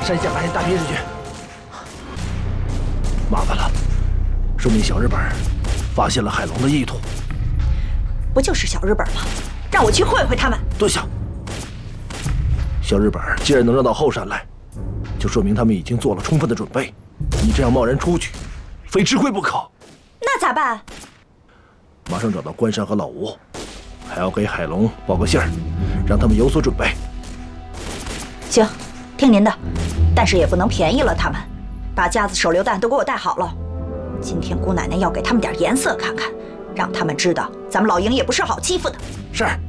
山下发现大批日军，麻烦了，说明小日本发现了海龙的意图。 不就是小日本吗？让我去会会他们。 蹲下。小日本既然能绕到后山来，就说明他们已经做了充分的准备。你这样贸然出去，非吃亏不可。 那咋办？ 马上找到关山和老吴，还要给海龙报个信儿，让他们有所准备。 行，听您的，但是也不能便宜了他们，把夹子手榴弹都给我带好了。今天姑奶奶要给他们点颜色看看，让他们知道咱们老营也不是好欺负的。 是。